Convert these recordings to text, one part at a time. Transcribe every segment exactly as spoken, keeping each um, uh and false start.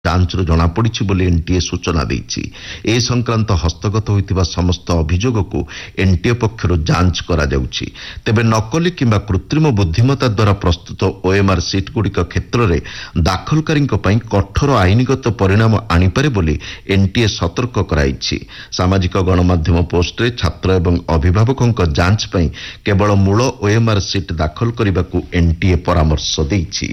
ଯାଞ୍ଚରୁ ଜଣାପଡ଼ିଛି ବୋଲି ଏନ୍ଟିଏ ସୂଚନା ଦେଇଛି। ଏ ସଂକ୍ରାନ୍ତ ହସ୍ତଗତ ହୋଇଥିବା ସମସ୍ତ ଅଭିଯୋଗକୁ ଏନ୍ଟିଏ ପକ୍ଷରୁ ଯାଞ୍ଚ କରାଯାଉଛି। ତେବେ ନକଲି କିମ୍ବା କୃତ୍ରିମ ବୁଦ୍ଧିମତ୍ତା ଦ୍ୱାରା ପ୍ରସ୍ତୁତ ଓଏମ୍ଆର୍ ସିଟ୍ଗୁଡ଼ିକ କ୍ଷେତ୍ରରେ ଦାଖଲକାରୀଙ୍କ ପାଇଁ କଠୋର ଆଇନଗତ ପରିଣାମ ଆଣିପାରେ ବୋଲି ଏନ୍ଟିଏ ସତର୍କ କରାଇଛି। ସାମାଜିକ ଗଣମାଧ୍ୟମ ପୋଷ୍ଟରେ ଛାତ୍ର ଏବଂ ଅଭିଭାବକଙ୍କ ଯାଞ୍ଚ ପାଇଁ କେବଳ ମୂଳ ଓଏମ୍ଆର୍ ସିଟ୍ ଦାଖଲ କରିବାକୁ ଏନ୍ଟିଏ ପରାମର୍ଶ ଦେଇଛି।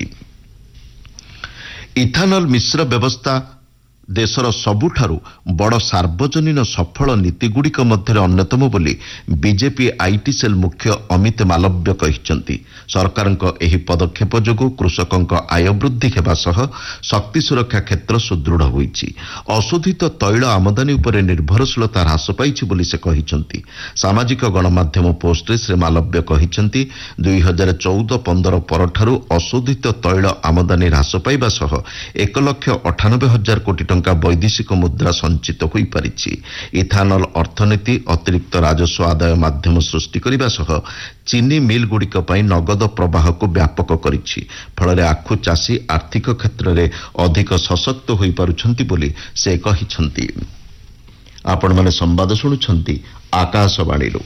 ଇଥାନଲ ମିଶ୍ର ବ୍ୟବସ୍ଥା ଦେଶର ସବୁଠାରୁ ବଡ଼ ସାର୍ବଜନୀନ ସଫଳ ନୀତିଗୁଡ଼ିକ ମଧ୍ୟରେ ଅନ୍ୟତମ ବୋଲି ବିଜେପି ଆଇଟି ସେଲ୍ ମୁଖ୍ୟ ଅମିତ ମାଲବ୍ୟ କହିଛନ୍ତି। ସରକାରଙ୍କ ଏହି ପଦକ୍ଷେପ ଯୋଗୁଁ କୃଷକଙ୍କ ଆୟ ବୃଦ୍ଧି ହେବା ସହ ଶକ୍ତି ସୁରକ୍ଷା କ୍ଷେତ୍ର ସୁଦୃଢ଼ ହୋଇଛି। ଅଶୋଧିତ ତୈଳ ଆମଦାନୀ ଉପରେ ନିର୍ଭରଶୀଳତା ହ୍ରାସ ପାଇଛି ବୋଲି ସେ କହିଛନ୍ତି। ସାମାଜିକ ଗଣମାଧ୍ୟମ ପୋଷ୍ଟରେ ଶ୍ରୀ ମାଲବ୍ୟ କହିଛନ୍ତି, ଦୁଇ ହଜାର ଚଉଦ ପନ୍ଦର ପରଠାରୁ ଅଶୋଧିତ ତୈଳ ଆମଦାନୀ ହ୍ରାସ ପାଇବା ସହ ଏକ ଲକ୍ଷ ଅଠାନବେ ହଜାର କୋଟି ଟଙ୍କା ବୈଦେଶିକ ମୁଦ୍ରା ସଞ୍ଚିତ ହୋଇପାରିଛି। ଇଥାନଲ ଅର୍ଥନୀତି ଅତିରିକ୍ତ ରାଜସ୍ୱ ଆଦାୟ ମାଧ୍ୟମ ସୃଷ୍ଟି କରିବା ସହ ଚିନି ମିଲ୍ଗୁଡ଼ିକ ପାଇଁ ନଗଦ ପ୍ରବାହକୁ ବ୍ୟାପକ କରିଛି। ଫଳରେ ଆଖୁ ଚାଷୀ ଆର୍ଥିକ କ୍ଷେତ୍ରରେ ଅଧିକ ସଶକ୍ତ ହୋଇପାରୁଛନ୍ତି ବୋଲି ସେ କହିଛନ୍ତି। ଆପଣମାନେ ସମ୍ବାଦ ଶୁଣୁଛନ୍ତି ଆକାଶବାଣୀରୁ।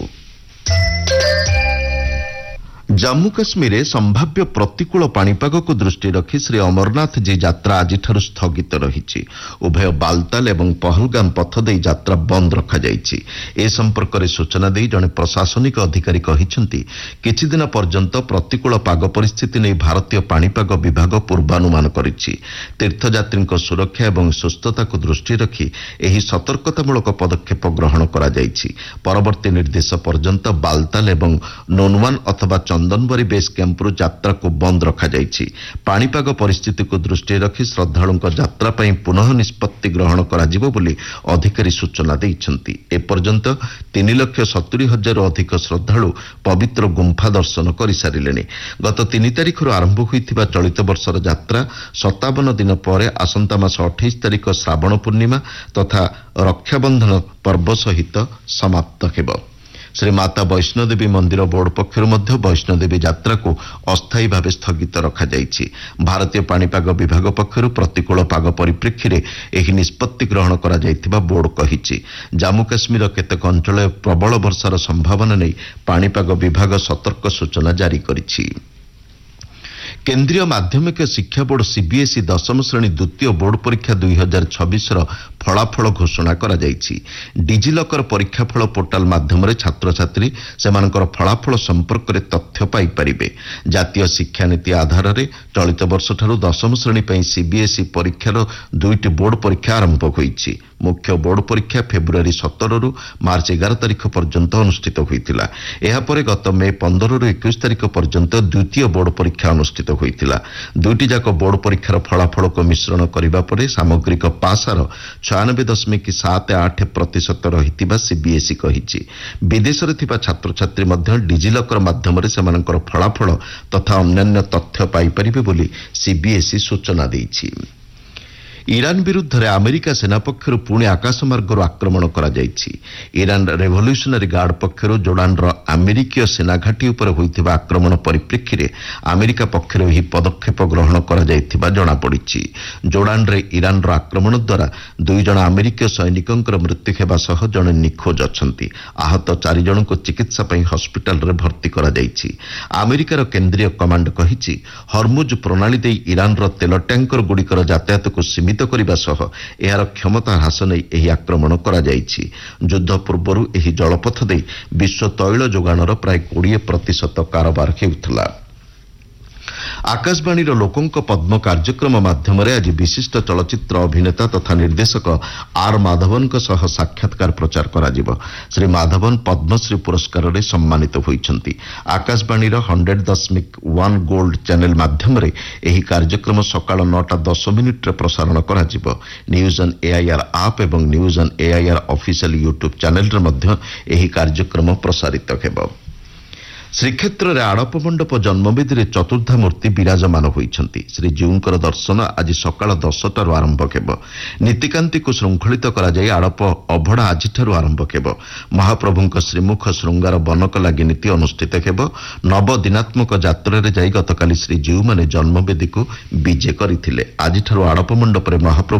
ଜାମ୍ମୁ କାଶ୍ମୀରରେ ସମ୍ଭାବ୍ୟ ପ୍ରତିକୂଳ ପାଣିପାଗକୁ ଦୃଷ୍ଟି ରଖି ଶ୍ରୀ ଅମରନାଥ ଜୀ ଯାତ୍ରା ଆଜିଠାରୁ ସ୍ଥଗିତ ରହିଛି। ଉଭୟ ବାଲତାଲ ଏବଂ ପହଲଗାମ ପଥ ଦେଇ ଯାତ୍ରା ବନ୍ଦ ରଖାଯାଇଛି। ଏ ସମ୍ପର୍କରେ ସୂଚନା ଦେଇ ଜଣେ ପ୍ରଶାସନିକ ଅଧିକାରୀ କହିଛନ୍ତି, କିଛିଦିନ ପର୍ଯ୍ୟନ୍ତ ପ୍ରତିକୂଳ ପାଗ ପରିସ୍ଥିତି ନେଇ ଭାରତୀୟ ପାଣିପାଗ ବିଭାଗ ପୂର୍ବାନୁମାନ କରିଛି। ତୀର୍ଥଯାତ୍ରୀଙ୍କ ସୁରକ୍ଷା ଏବଂ ସୁସ୍ଥତାକୁ ଦୃଷ୍ଟିରେ ରଖି ଏହି ସତର୍କତାମୂଳକ ପଦକ୍ଷେପ ଗ୍ରହଣ କରାଯାଇଛି। ପରବର୍ତ୍ତୀ ନିର୍ଦ୍ଦେଶ ପର୍ଯ୍ୟନ୍ତ ବାଲତାଲ ଏବଂ ନୋନୱାନ ଅଥବା ଚନ୍ଦନବରୀ ବେସ୍ କ୍ୟାମ୍ପରୁ ଯାତ୍ରାକୁ ବନ୍ଦ ରଖାଯାଇଛି। ପାଣିପାଗ ପରିସ୍ଥିତିକୁ ଦୃଷ୍ଟିରେ ରଖି ଶ୍ରଦ୍ଧାଳୁଙ୍କ ଯାତ୍ରା ପାଇଁ ପୁନଃ ନିଷ୍ପତ୍ତି ଗ୍ରହଣ କରାଯିବ ବୋଲି ଅଧିକାରୀ ସୂଚନା ଦେଇଛନ୍ତି। ଏପର୍ଯ୍ୟନ୍ତ ତିନି ଲକ୍ଷ ସତୁରି ହଜାରରୁ ଅଧିକ ଶ୍ରଦ୍ଧାଳୁ ପବିତ୍ର ଗୁମ୍ଫା ଦର୍ଶନ କରିସାରିଲେଣି। ଗତ ତିନି ତାରିଖରୁ ଆରମ୍ଭ ହୋଇଥିବା ଚଳିତ ବର୍ଷର ଯାତ୍ରା ସତାବନ ଦିନ ପରେ ଆସନ୍ତା ମାସ ଅଠେଇଶ ତାରିଖ ଶ୍ରାବଣ ପୂର୍ଣ୍ଣିମା ତଥା ରକ୍ଷାବନ୍ଧନ ପର୍ବ ସହିତ ସମାପ୍ତ ହେବ। ଶ୍ରୀ ମାତା ବୈଷ୍ଣୋଦେବୀ ମନ୍ଦିର ବୋର୍ଡ ପକ୍ଷରୁ ମଧ୍ୟ ବୈଷ୍ଣୋଦେବୀ ଯାତ୍ରାକୁ ଅସ୍ଥାୟୀ ଭାବେ ସ୍ଥଗିତ ରଖାଯାଇଛି। ଭାରତୀୟ ପାଣିପାଗ ବିଭାଗ ପକ୍ଷରୁ ପ୍ରତିକୂଳ ପାଗ ପରିପ୍ରେକ୍ଷୀରେ ଏହି ନିଷ୍ପତ୍ତି ଗ୍ରହଣ କରାଯାଇଥିବା ବୋର୍ଡ କହିଛି। ଜାମ୍ମୁ କାଶ୍ମୀରର କେତେକ ଅଞ୍ଚଳରେ ପ୍ରବଳ ବର୍ଷାର ସମ୍ଭାବନା ନେଇ ପାଣିପାଗ ବିଭାଗ ସତର୍କ ସୂଚନା ଜାରି କରିଛି। କେନ୍ଦ୍ରୀୟ ମାଧ୍ୟମିକ ଶିକ୍ଷା ବୋର୍ଡ ସିବିଏସ୍ଇ ଦଶମ ଶ୍ରେଣୀ ଦ୍ୱିତୀୟ ବୋର୍ଡ ପରୀକ୍ଷା ଦୁଇ ହଜାର ଛବିଶର ଫଳାଫଳ ଘୋଷଣା କରାଯାଇଛି। ଡିଜିଲକର ପରୀକ୍ଷାଫଳ ପୋର୍ଟାଲ ମାଧ୍ୟମରେ ଛାତ୍ରଛାତ୍ରୀ ସେମାନଙ୍କର ଫଳାଫଳ ସମ୍ପର୍କରେ ତଥ୍ୟ ପାଇପାରିବେ। ଜାତୀୟ ଶିକ୍ଷାନୀତି ଆଧାରରେ ଚଳିତ ବର୍ଷଠାରୁ ଦଶମ ଶ୍ରେଣୀ ପାଇଁ ସିବିଏସ୍ଇ ପରୀକ୍ଷାର ଦୁଇଟି ବୋର୍ଡ ପରୀକ୍ଷା ଆରମ୍ଭ ହୋଇଛି। ମୁଖ୍ୟ ବୋର୍ଡ ପରୀକ୍ଷା ଫେବୃଆରୀ ସତରରୁ ମାର୍ଚ୍ଚ ଏଗାର ତାରିଖ ପର୍ଯ୍ୟନ୍ତ ଅନୁଷ୍ଠିତ ହୋଇଥିଲା। ଏହାପରେ ଗତ ମେ ପନ୍ଦରରୁ ଏକୋଇଶ ତାରିଖ ପର୍ଯ୍ୟନ୍ତ ଦ୍ୱିତୀୟ ବୋର୍ଡ ପରୀକ୍ଷା ଅନୁଷ୍ଠିତ ହୋଇଥିଲା। ଦୁଇଟି ଯାକ ବୋର୍ଡ ପରୀକ୍ଷାର ଫଳାଫଳକୁ ମିଶ୍ରଣ କରିବା ପରେ ସାମଗ୍ରିକ ପାସ୍ ହାର ଛୟାନବେ ଦଶମିକ ସାତ ଆଠ ପ୍ରତିଶତ ରହିଥିବା ସିବିଏସ୍ଇ କହିଛି। ବିଦେଶରେ ଥିବା ଛାତ୍ରଛାତ୍ରୀ ମଧ୍ୟ ଡିଜିଲକର ମାଧ୍ୟମରେ ସେମାନଙ୍କର ଫଳାଫଳ ତଥା ଅନ୍ୟାନ୍ୟ ତଥ୍ୟ ପାଇପାରିବେ ବୋଲି ସିବିଏସ୍ଇ ସୂଚନା ଦେଇଛି। ଇରାନ ବିରୁଦ୍ଧରେ ଆମେରିକା ସେନା ପକ୍ଷରୁ ପୁଣି ଆକାଶମାର୍ଗରୁ ଆକ୍ରମଣ କରାଯାଇଛି। ଇରାନ ରେଭଲ୍ୟୁସନାରୀ ଗାର୍ଡ ପକ୍ଷରୁ ଜୋର୍ଡାନର ଆମେରିକୀୟ ସେନାଘାଟି ଉପରେ ହୋଇଥିବା ଆକ୍ରମଣ ପରିପ୍ରେକ୍ଷୀରେ ଆମେରିକା ପକ୍ଷରୁ ଏହି ପଦକ୍ଷେପ ଗ୍ରହଣ କରାଯାଇଥିବା ଜଣାପଡ଼ିଛି। ଜୋର୍ଡାନରେ ଇରାନର ଆକ୍ରମଣ ଦ୍ୱାରା ଦୁଇ ଜଣ ଆମେରିକୀୟ ସୈନିକଙ୍କର ମୃତ୍ୟୁ ହେବା ସହ ଜଣେ ନିଖୋଜ ଅଛନ୍ତି। ଆହତ ଚାରି ଜଣଙ୍କୁ ଚିକିତ୍ସା ପାଇଁ ହସ୍ପିଟାଲରେ ଭର୍ତ୍ତି କରାଯାଇଛି। ଆମେରିକାର କେନ୍ଦ୍ରୀୟ କମାଣ୍ଡ କହିଛି, ହର୍ମୁଜ ପ୍ରଣାଳୀ ଦେଇ ଇରାନର ତେଲ ଟ୍ୟାଙ୍କର ଗୁଡ଼ିକର ଯାତାୟାତକୁ ସୀମିତ କରିବା ସହ ଏହାର କ୍ଷମତା ହ୍ରାସ ନେଇ ଏହି ଆକ୍ରମଣ କରାଯାଇଛି। ଯୁଦ୍ଧ ପୂର୍ବରୁ ଏହି ଜଳପଥ ଦେଇ ବିଶ୍ୱ ତୈଳ ଯୋଗାଣର ପ୍ରାୟ କୋଡ଼ିଏ ପ୍ରତିଶତ କାରବାର ହେଉଥିଲା। ଆକାଶବାଣୀର ଲୋକଙ୍କ ପଦ୍ମ କାର୍ଯ୍ୟକ୍ରମ ମାଧ୍ୟମରେ ଆଜି ବିଶିଷ୍ଟ ଚଳଚ୍ଚିତ୍ର ଅଭିନେତା ତଥା ନିର୍ଦ୍ଦେଶକ ଆର୍ ମାଧବନଙ୍କ ସହ ସାକ୍ଷାତକାର ପ୍ରଚାର କରାଯିବ। ଶ୍ରୀ ମାଧବନ ପଦ୍ମଶ୍ରୀ ପୁରସ୍କାରରେ ସମ୍ମାନିତ ହୋଇଛନ୍ତି। ଆକାଶବାଣୀର ହଣ୍ଡ୍ରେଡ ଦଶମିକ ୱାନ୍ ଗୋଲ୍ଡ ଚ୍ୟାନେଲ ମାଧ୍ୟମରେ ଏହି କାର୍ଯ୍ୟକ୍ରମ ସକାଳ ନଅଟା ଦଶ ମିନିଟ୍ରେ ପ୍ରସାରଣ କରାଯିବ। ନ୍ୟୁଜ୍ ଅନ୍ ଏଆଇଆର୍ ଆପ୍ ଏବଂ news on AIR official YouTube ଚ୍ୟାନେଲରେ ମଧ୍ୟ ଏହି କାର୍ଯ୍ୟକ୍ରମ ପ୍ରସାରିତ ହେବ। ଶ୍ରୀକ୍ଷେତ୍ରରେ ଆଡ଼ପ ମଣ୍ଡପ ଜନ୍ମବେଦୀରେ ଚତୁର୍ଦ୍ଧାମୂର୍ତ୍ତି ବିରାଜମାନ ହୋଇଛନ୍ତି। ଶ୍ରୀଜୀଉଙ୍କର ଦର୍ଶନ ଆଜି ସକାଳ ଦଶଟାରୁ ଆରମ୍ଭ ହେବ। ନୀତିକାନ୍ତିକୁ ଶୃଙ୍ଖଳିତ କରାଯାଇ ଆଡ଼ପ ଅଭଡ଼ା ଆଜିଠାରୁ ଆରମ୍ଭ ହେବ। ମହାପ୍ରଭୁଙ୍କ ଶ୍ରୀମୁଖ ଶୃଙ୍ଗାର ବନକ ଲାଗି ନୀତି ଅନୁଷ୍ଠିତ ହେବ। ନବଦିନାତ୍ମକ ଯାତ୍ରାରେ ଯାଇ ଗତକାଲି ଶ୍ରୀଜୀଉମାନେ ଜନ୍ମବେଦୀକୁ ବିଜେ କରିଥିଲେ। ଆଜିଠାରୁ ଆଡ଼ପ ମଣ୍ଡପରେ ମହାପ୍ରଭୁ